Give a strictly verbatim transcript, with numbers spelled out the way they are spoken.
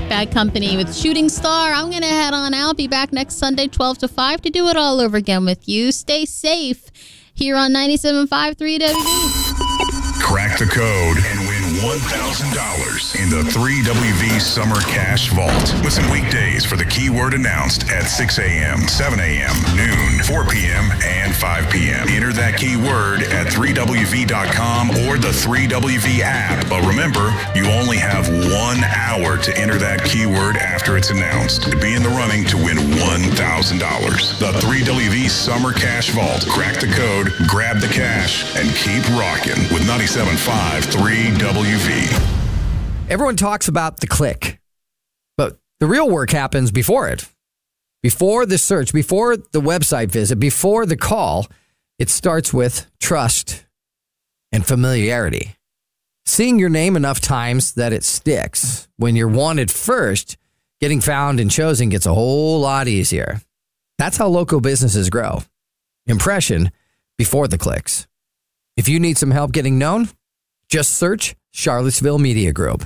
Bad Company with Shooting Star. I'm going to head on out. Be back next Sunday, twelve to five, to do it all over again with you. Stay safe here on ninety-seven point five three W V. Crack the code and win one thousand dollars in the three W V Summer Cash Vault. Listen weekdays for the keyword announced at six a.m., seven a.m., noon, four p.m., and five p.m. Enter that keyword at three W V dot com or the three W V app. But remember, you only have one hour to enter that keyword after it's announced to be in the running to win one thousand dollars. The three W V Summer Cash Vault. Crack the code, grab the cash, and keep rocking with ninety-seven point five three W V. Everyone talks about the click, but the real work happens before it. Before the search, before the website visit, before the call, it starts with trust and familiarity. Seeing your name enough times that it sticks. When you're wanted first, getting found and chosen gets a whole lot easier. That's how local businesses grow. Impression before the clicks. If you need some help getting known, just search Charlottesville Media Group.